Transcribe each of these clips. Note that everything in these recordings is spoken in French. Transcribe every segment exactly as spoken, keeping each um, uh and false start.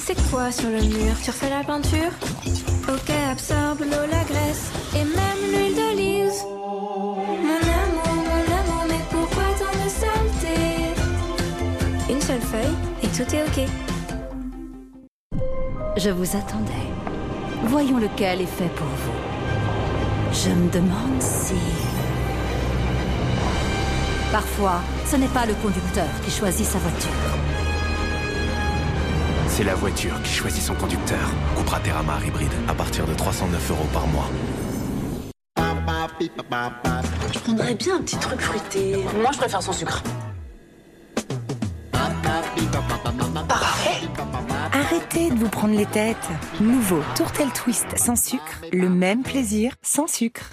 C'est quoi sur le mur? Tu refais la peinture? Ok, absorbe l'eau, la graisse et même l'huile d'olive. Mon amour, mon amour, mais pourquoi tant de saleté? Une seule feuille et tout est ok. Je vous attendais. Voyons lequel est fait pour vous. Je me demande si... Parfois, ce n'est pas le conducteur qui choisit sa voiture. C'est la voiture qui choisit son conducteur. Cupra Terramar hybride à partir de trois cent neuf euros par mois. Je prendrais bien un petit truc fruité. Moi, je préfère sans sucre. Parfait. Arrêtez de vous prendre les têtes. Nouveau Tourtel Twist sans sucre, le même plaisir sans sucre.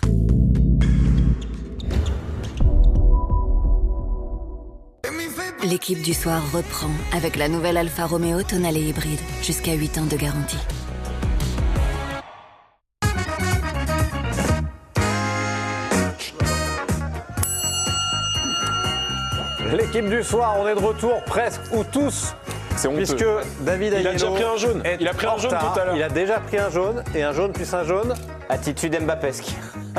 L'équipe du soir reprend avec la nouvelle Alfa Romeo Tonale hybride. Jusqu'à huit ans de garantie. L'équipe du soir, on est de retour presque ou tous. C'est honteux. Puisque David Ayello Il a déjà pris un jaune. Il a pris un jaune tout à l'heure. Il a déjà pris un jaune et un jaune plus un jaune. Attitude Mbappesque.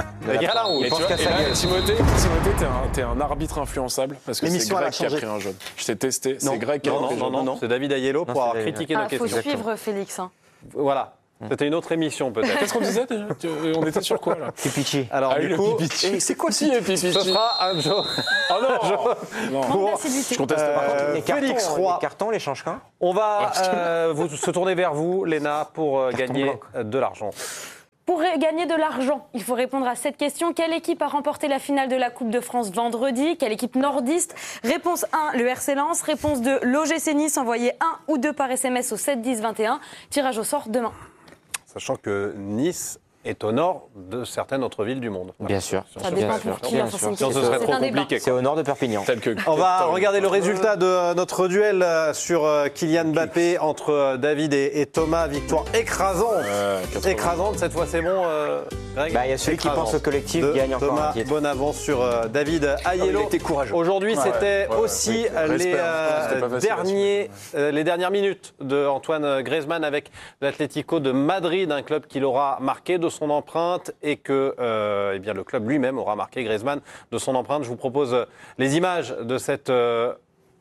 Il pense qu'à sa gueule. Timothée, Timothée t'es un, t'es un arbitre influençable parce que c'est Greg qui a pris un jaune. Je t'ai testé, c'est Greg qui a pris un jaune. Non, non, non, c'est David Ayello pour avoir critiqué nos questions. Il faut suivre Félix. Hein. Voilà. C'était une autre émission peut-être. Qu'est-ce qu'on disait déjà? On était sur quoi là? Pipichi. Alors ah, du oui, coup, c'est quoi si Pipichi? Ce sera un jaune. Oh non, non. Pour, je conteste pas. Euh, les cartons, Félix Roy. Les cartons, les change quand? On va euh, vous, se tourner vers vous, Léna, pour euh, gagner blanc. de l'argent. Pour gagner de l'argent, il faut répondre à cette question. Quelle équipe a remporté la finale de la Coupe de France vendredi? Quelle équipe nordiste? Réponse un, le R C Lens. Réponse deux, l'O G C Nice. Envoyez un ou deux par S M S au sept dix vingt et un. Tirage au sort demain. Sachant que Nice est au nord de certaines autres villes du monde. Bien sûr. Ça dépend pour qui. Sinon, ce serait trop compliqué. C'est au nord de Perpignan. Que... On va regarder le résultat de notre duel sur Kylian Mbappé entre David et, et Thomas. Victoire écrasante. Euh, écrasante, cette fois c'est bon, euh, Greg. Bah, il y a celui qui pense au collectif qui gagne encore Thomas, un titre. bonne avance sur euh, David Ayello. Oh, il était courageux. Aujourd'hui, ouais, c'était ouais, ouais, aussi ouais, les, respect, euh, facile, derniers, euh, les dernières minutes de Antoine Griezmann avec l'Atlético de Madrid, un club qu'il aura marqué de son empreinte et que euh, eh bien, le club lui-même aura marqué Griezmann de son empreinte. Je vous propose les images de cette euh,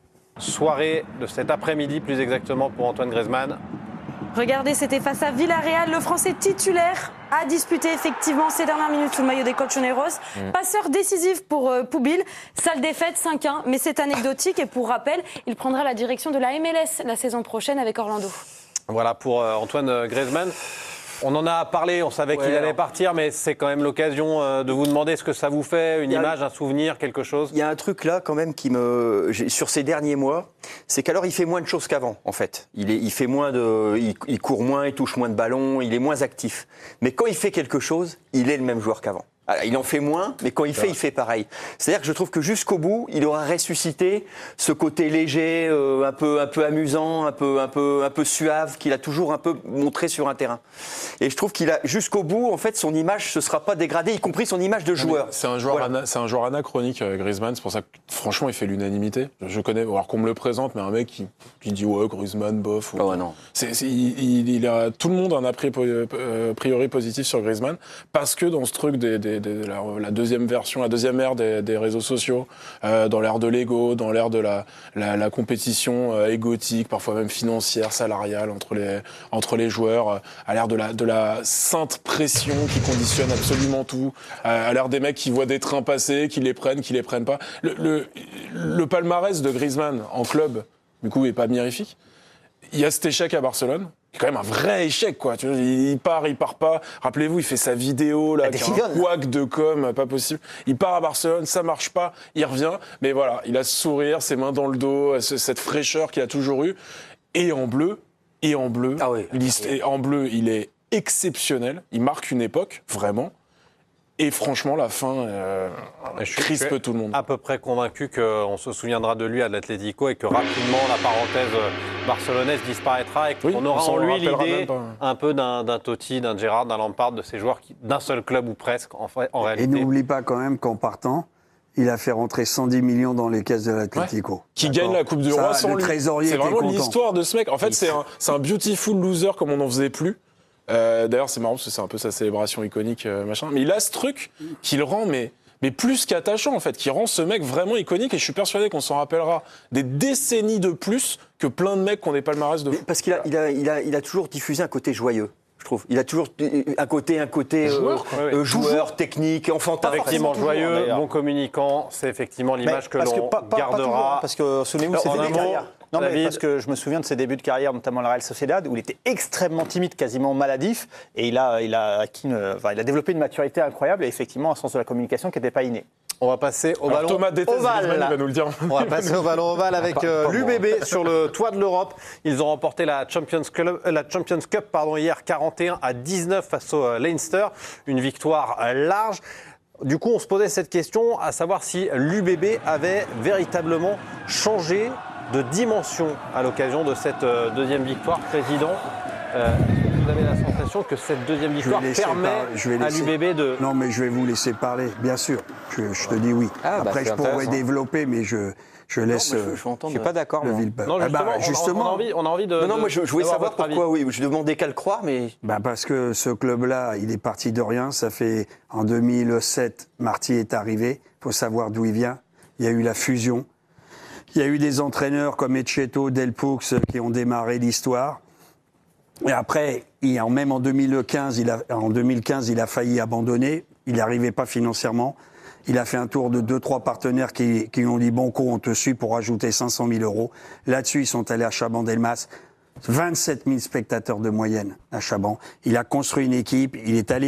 soirée, de cet après-midi plus exactement pour Antoine Griezmann. Regardez, c'était face à Villarreal. Le Français titulaire a disputé effectivement ces dernières minutes sous le maillot des Colchoneros. Mmh. Passeur décisif pour euh, Poubil. Sale défaite cinq un, mais c'est anecdotique. Et pour rappel, il prendra la direction de la M L S la saison prochaine avec Orlando. Voilà pour euh, Antoine Griezmann. On en a parlé, on savait ouais, qu'il allait alors... partir, mais c'est quand même l'occasion euh, de vous demander ce que ça vous fait, une image, un souvenir, quelque chose. Il y a un truc là quand même qui me, sur ces derniers mois, c'est qu'alors il fait moins de choses qu'avant en fait. Il, est, il fait moins de, il, il court moins, il touche moins de ballons, il est moins actif. Mais quand il fait quelque chose, il est le même joueur qu'avant. Alors, il en fait moins, mais quand il fait, il fait pareil. C'est-à-dire que je trouve que jusqu'au bout, il aura ressuscité ce côté léger, euh, un peu, un peu amusant, un peu, un peu, un peu suave qu'il a toujours un peu montré sur un terrain. Et je trouve qu'il a jusqu'au bout, en fait, son image ne sera pas dégradée, y compris son image de joueur. C'est un joueur, voilà. ana, c'est un joueur anachronique, euh, Griezmann. C'est pour ça que franchement, il fait l'unanimité. Je connais, alors qu'on me le présente, mais un mec qui, qui dit ouais, Griezmann, bof. Ou, oh, ouais, non. C'est, c'est, il, il a tout le monde a un a priori positif sur Griezmann parce que dans ce truc des, des De la, la deuxième version, la deuxième ère des, des réseaux sociaux, euh, dans l'ère de l'ego, dans l'ère de la, la, la compétition euh, égotique, parfois même financière, salariale entre les, entre les joueurs, euh, à l'ère de la, de la sainte pression qui conditionne absolument tout, euh, à l'ère des mecs qui voient des trains passer, qui les prennent, qui les prennent pas. Le, le, le palmarès de Griezmann en club, du coup, est pas mirifique. Il y a cet échec à Barcelone. C'est quand même un vrai échec, quoi. Tu vois, il part, il part pas. Rappelez-vous, il fait sa vidéo, là, qui est un couac de com, pas possible. Il part à Barcelone, ça marche pas, il revient. Mais voilà, il a ce sourire, ses mains dans le dos, cette fraîcheur qu'il a toujours eue. Et en bleu, et en bleu, ah oui. et en bleu, il est exceptionnel. Il marque une époque, vraiment. Et franchement, la fin euh, je crispe suis tout le monde. À peu près convaincu qu'on se souviendra de lui à l'Atlético et que rapidement la parenthèse barcelonaise disparaîtra et qu'on oui, aura en lui l'idée un peu d'un, d'un Totti, d'un Gerrard, d'un Lampard, de ces joueurs qui, d'un seul club ou presque en, fait, en réalité. Et n'oublie pas quand même qu'en partant, il a fait rentrer cent dix millions dans les caisses de l'Atlético. Ouais. Qui gagne la Coupe du Roi sans le lui. trésorier C'est vraiment était content. l'histoire de ce mec. En fait, c'est un, c'est un beautiful loser comme on n'en faisait plus. Euh, d'ailleurs, c'est marrant parce que c'est un peu sa célébration iconique, euh, machin. Mais il a ce truc qui le rend, mais, mais plus qu'attachant, en fait, qui rend ce mec vraiment iconique. Et je suis persuadé qu'on s'en rappellera des décennies de plus que plein de mecs qui ont des palmarès de fou. Parce qu'il a, il a, il a, il a toujours diffusé un côté joyeux. Je trouve. Il a toujours un côté, un côté joueur, euh, euh, joueur technique, enfantin. Effectivement, joyeux, bon communicant, c'est effectivement l'image que l'on pas, pas, gardera. Pas toujours, hein, parce que souvenez-vous, c'est des carrières. Non, David. mais parce que je me souviens de ses débuts de carrière, notamment à la Real Sociedad, où il était extrêmement timide, quasiment maladif, et il a, il a, acquis une, enfin, il a développé une maturité incroyable et effectivement un sens de la communication qui n'était pas inné. On va passer au Alors, ballon Thomas déteste ovale. Griezmann, il va nous le dire. On va passer au ballon ovale avec euh, l'U B B sur le toit de l'Europe. Ils ont remporté la Champions, Club, la Champions Cup pardon, hier quarante et un à dix-neuf face au Leinster. Une victoire large. Du coup, on se posait cette question, à savoir si l'U B B avait véritablement changé de dimension à l'occasion de cette euh, deuxième victoire. Président, euh, vous avez la sensation que cette deuxième victoire permet par... à l'U B B de... Non, mais je vais vous laisser parler, bien sûr. Je, je te dis oui. Ah, bah, Après, je pourrais développer, mais je, je laisse... Non, je, je, euh, je suis pas d'accord, le moi. Villepin. Non, justement, ah bah, on, justement. On, a envie, on a envie de... Non, non, moi, je, je voulais savoir pourquoi, avis. oui. Je demandais qu'à le croire, mais... Bah parce que ce club-là, il est parti de rien. Ça fait, en deux mille sept, Marty est arrivé. Il faut savoir d'où il vient. Il y a eu la fusion. Il y a eu des entraîneurs comme Etcheto, Delpoux qui ont démarré l'histoire. Et après, il, même en deux mille quinze, il a, en deux mille quinze, il a failli abandonner. Il n'arrivait pas financièrement. Il a fait un tour de deux, trois partenaires qui, qui lui ont dit « Bon coup, on te suit pour ajouter cinq cent mille euros ». Là-dessus, ils sont allés à Chaban-Delmas. vingt-sept mille spectateurs de moyenne à Chaban. Il a construit une équipe. Il est allé